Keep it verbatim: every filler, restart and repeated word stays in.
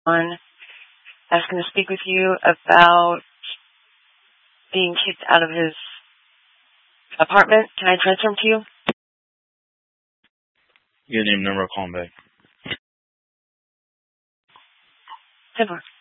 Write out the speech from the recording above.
on asking to speak with you about being kicked out of his apartment. Can I transfer him to you? Your name, number, call him back. ten four.